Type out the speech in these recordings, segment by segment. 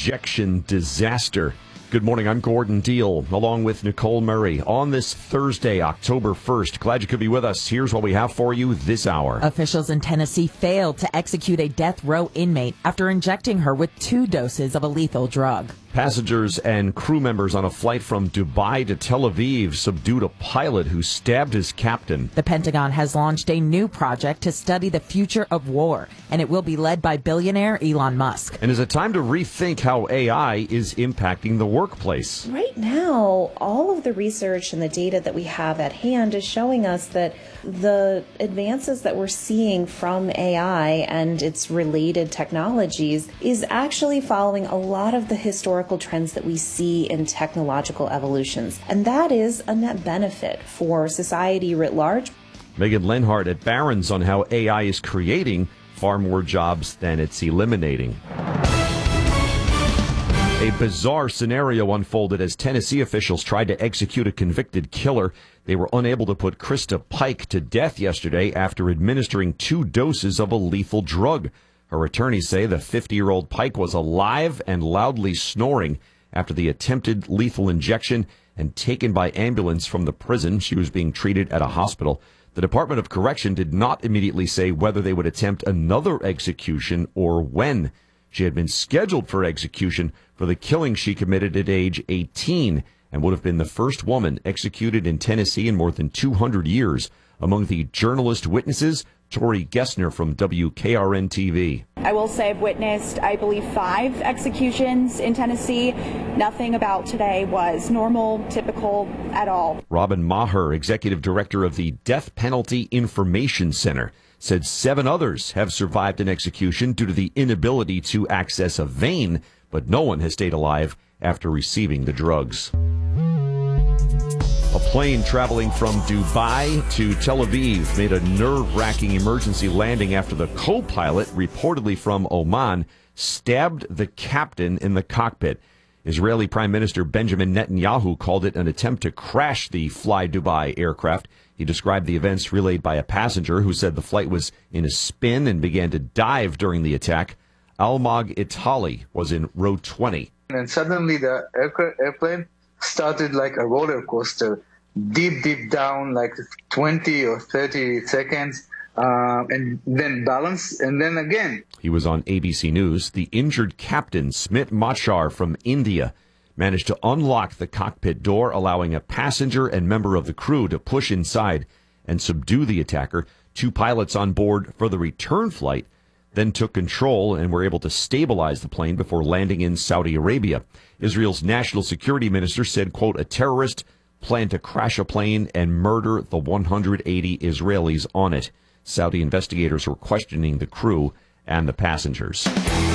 injection disaster. Good morning, I'm Gordon Deal, along with Nicole Murray, on this Thursday, October 1st. Glad you could be with us. Here's what we have for you this hour. Officials in Tennessee failed to execute a death row inmate after injecting her with 2 doses of a lethal drug. Passengers and crew members on a flight from Dubai to Tel Aviv subdued a pilot who stabbed his captain. The Pentagon has launched a new project to study the future of war, and it will be led by billionaire Elon Musk. And is it time to rethink how AI is impacting the workplace? Right now, all of the research and the data that we have at hand is showing us that the advances that we're seeing from AI and its related technologies is actually following a lot of the historical trends that we see in technological evolutions. And that is a net benefit for society writ large. Megan Lenhart at Barron's on how AI is creating far more jobs than it's eliminating. A bizarre scenario unfolded as Tennessee officials tried to execute a convicted killer. They were unable to put Krista Pike to death yesterday after administering 2 doses of a lethal drug. Her attorneys say the 50-year-old Pike was alive and loudly snoring after the attempted lethal injection and taken by ambulance from the prison. She was being treated at a hospital. The Department of Correction did not immediately say whether they would attempt another execution or when. She had been scheduled for execution for the killing she committed at age 18 and would have been the first woman executed in Tennessee in more than 200 years. Among the journalist witnesses, Tori Gessner from WKRN-TV. I will say I've witnessed, I believe, 5 executions in Tennessee. Nothing about today was normal, typical at all. Robin Maher, executive director of the Death Penalty Information Center, said 7 others have survived an execution due to the inability to access a vein, but no one has stayed alive after receiving the drugs. A plane traveling from Dubai to Tel Aviv made a nerve-wracking emergency landing after the co-pilot, reportedly from Oman, stabbed the captain in the cockpit. Israeli Prime Minister Benjamin Netanyahu called it an attempt to crash the Fly Dubai aircraft. He described the events relayed by a passenger who said the flight was in a spin and began to dive during the attack. Almog Itali was in row 20. And suddenly the airplane started like a roller coaster, deep down, like 20 or 30 seconds, and then balance, and then again. He was on ABC News. The injured captain, Smit Machar from India, managed to unlock the cockpit door, allowing a passenger and member of the crew to push inside and subdue the attacker. 2 pilots on board for the return flight then took control and were able to stabilize the plane before landing in Saudi Arabia. Israel's national security minister said, quote, a terrorist planned to crash a plane and murder the 180 Israelis on it. Saudi investigators were questioning the crew and the passengers.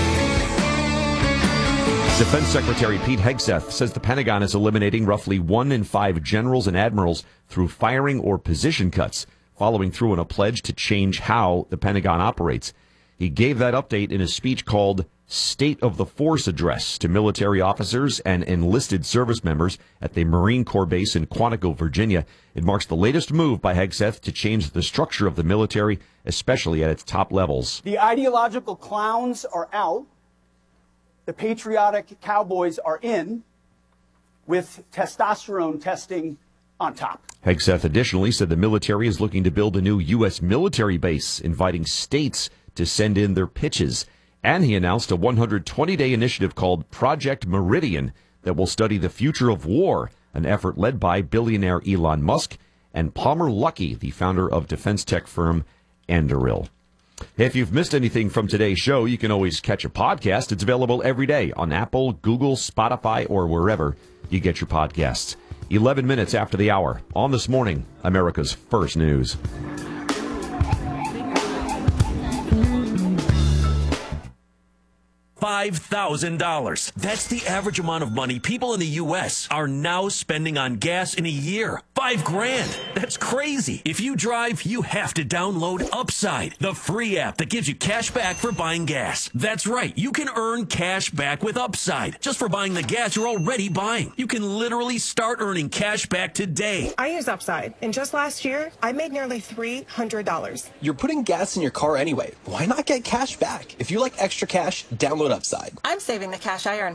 Defense Secretary Pete Hegseth says the Pentagon is eliminating roughly 1 in 5 generals and admirals through firing or position cuts, following through on a pledge to change how the Pentagon operates. He gave that update in a speech called State of the Force Address to military officers and enlisted service members at the Marine Corps base in Quantico, Virginia. It marks the latest move by Hegseth to change the structure of the military, especially at its top levels. The ideological clowns are out. The patriotic cowboys are in, with testosterone testing on top. Hegseth additionally said the military is looking to build a new U.S. military base, inviting states to send in their pitches. And he announced a 120-day initiative called Project Meridian that will study the future of war, an effort led by billionaire Elon Musk and Palmer Luckey, the founder of defense tech firm Anduril. If you've missed anything from today's show, you can always catch a podcast. It's available every day on Apple, Google, Spotify, or wherever you get your podcasts. 11 minutes after the hour on This Morning, America's First News. $5,000. That's the average amount of money people in the U.S. are now spending on gas in a year. $5,000. That's crazy. If you drive, you have to download Upside, the free app that gives you cash back for buying gas. That's right. You can earn cash back with Upside just for buying the gas you're already buying. You can literally start earning cash back today. I use Upside, and just last year, I made nearly $300. You're putting gas in your car anyway. Why not get cash back? If you like extra cash, download Upside. I'm saving the cash I earn.